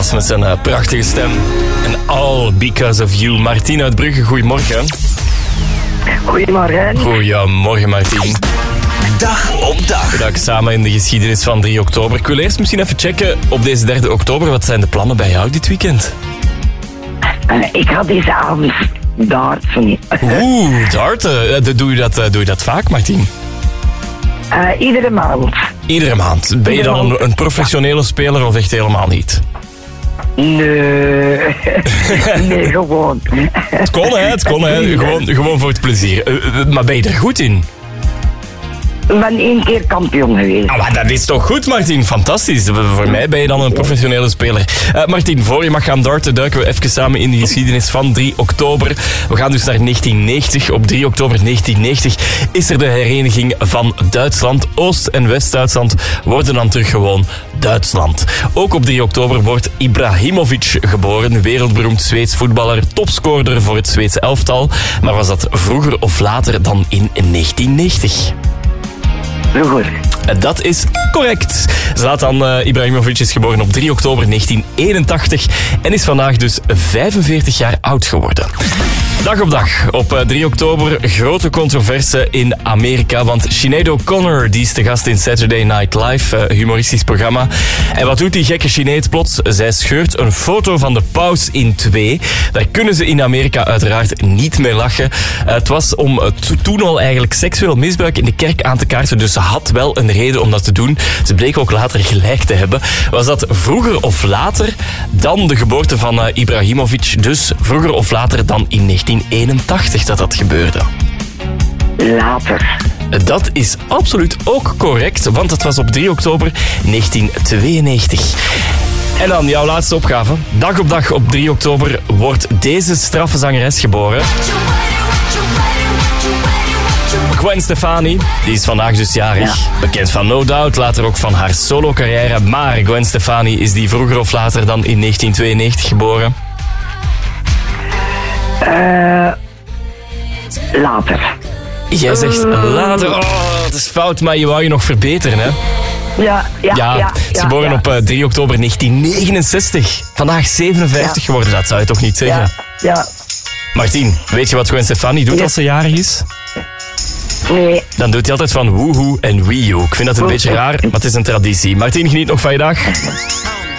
Sinterklaas met zijn prachtige stem. En all because of you. Martien uit Brugge, goedemorgen. Goedemorgen. Goedemorgen, Martien. Dag op dag. Vandaag samen in de geschiedenis van 3 oktober. Ik wil eerst misschien even checken op deze 3 oktober. Wat zijn de plannen bij jou dit weekend? Ik ga deze avond darten. Darten. Doe je dat vaak, Martien? Iedere maand. Iedere maand. Ben je dan een professionele speler of echt helemaal niet? Nee. Nee, gewoon. Het kon, hè. Gewoon voor het plezier. Maar ben je er goed in? Ik ben 1 keer kampioen geweest. Maar dat is toch goed, Martien? Fantastisch. Voor mij ben je dan een professionele speler. Martien, voor je mag gaan darten, duiken we even samen in de geschiedenis van 3 oktober. We gaan dus naar 1990. Op 3 oktober 1990 is er de hereniging van Duitsland. Oost- en West-Duitsland worden dan terug gewoon Duitsland. Ook op 3 oktober wordt Ibrahimovic geboren. Wereldberoemd Zweeds voetballer, topscorer voor het Zweedse elftal. Maar was dat vroeger of later dan in 1990? Vroeger. Dat is correct. Zlatan Ibrahimovic is geboren op 3 oktober 1981 en is vandaag dus 45 jaar oud geworden. Dag op dag. Op 3 oktober grote controverse in Amerika, want Sinead O'Connor die is te gast in Saturday Night Live, humoristisch programma. En wat doet die gekke Sinead plots? Zij scheurt een foto van de paus in 2. Daar kunnen ze in Amerika uiteraard niet mee lachen. Het was om toen al eigenlijk seksueel misbruik in de kerk aan te kaarten, dus ze had wel een reden om dat te doen. Ze bleek ook later gelijk te hebben. Was dat vroeger of later dan de geboorte van Ibrahimovic? Dus vroeger of later dan in 1981 dat gebeurde? Later. Dat is absoluut ook correct, want het was op 3 oktober 1992. En dan jouw laatste opgave. Dag op dag op 3 oktober wordt deze straffe zangeres geboren. Gwen Stefani, die is vandaag dus jarig. Bekend van No Doubt, later ook van haar solo-carrière. Maar Gwen Stefani, is die vroeger of later dan in 1992 geboren? Later. Jij zegt later. Oh, dat is fout, maar je wou je nog verbeteren, hè? Ja. Is geboren op 3 oktober 1969. Vandaag 57 geworden, dat zou je toch niet zeggen? Ja. Martien, weet je wat Gwen Stefani doet als ze jarig is? Nee. Dan doet hij altijd van woehoe en wee-you. Ik vind dat een beetje raar, maar het is een traditie. Martien, geniet nog van je dag.